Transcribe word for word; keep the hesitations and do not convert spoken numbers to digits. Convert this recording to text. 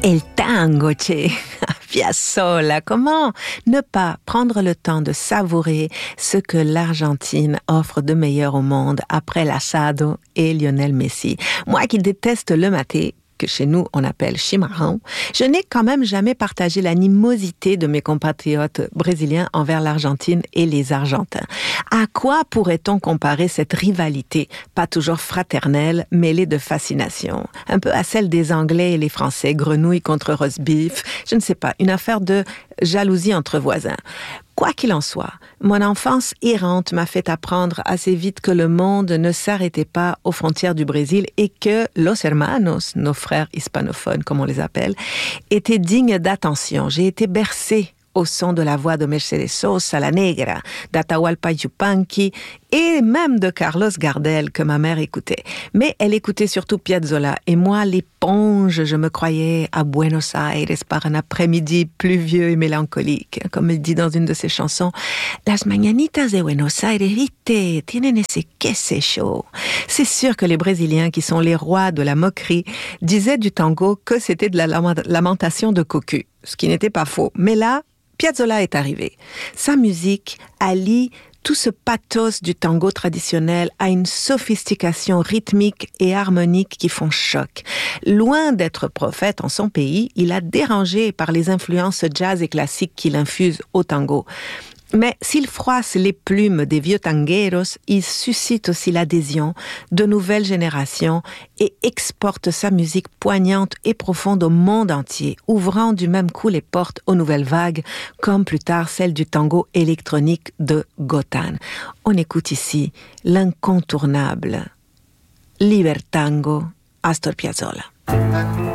El tango, che, Piazzolla, comment ne pas prendre le temps de savourer ce que l'Argentine offre de meilleur au monde après l'asado et Lionel Messi. Moi qui déteste le maté, que chez nous on appelle chimarrão, je n'ai quand même jamais partagé l'animosité de mes compatriotes brésiliens envers l'Argentine et les Argentins. À quoi pourrait-on comparer cette rivalité, pas toujours fraternelle, mêlée de fascination? Un peu à celle des Anglais et les Français, grenouille contre roast beef, je ne sais pas, une affaire de jalousie entre voisins. Quoi qu'il en soit, mon enfance errante m'a fait apprendre assez vite que le monde ne s'arrêtait pas aux frontières du Brésil et que los hermanos, nos frères hispanophones comme on les appelle, étaient dignes d'attention. J'ai été bercée au son de la voix de Mercedes Sosa, la Negra, d'Atahualpa Yupanqui et même de Carlos Gardel que ma mère écoutait. Mais elle écoutait surtout Piazzolla et moi, l'éponge, je me croyais à Buenos Aires par un après-midi pluvieux et mélancolique. Comme il dit dans une de ses chansons, « Las mañanitas de Buenos Aires, vite, tienen ese queso chaud ». C'est sûr que les Brésiliens, qui sont les rois de la moquerie, disaient du tango que c'était de la lamentation de cocu, ce qui n'était pas faux. Mais là, Piazzolla est arrivé. Sa musique allie tout ce pathos du tango traditionnel à une sophistication rythmique et harmonique qui font choc. Loin d'être prophète en son pays, il a dérangé par les influences jazz et classiques qu'il infuse au tango. Mais s'il froisse les plumes des vieux tangueros, il suscite aussi l'adhésion de nouvelles générations et exporte sa musique poignante et profonde au monde entier, ouvrant du même coup les portes aux nouvelles vagues, comme plus tard celle du tango électronique de Gotán. On écoute ici l'incontournable Libertango, Astor Piazzolla.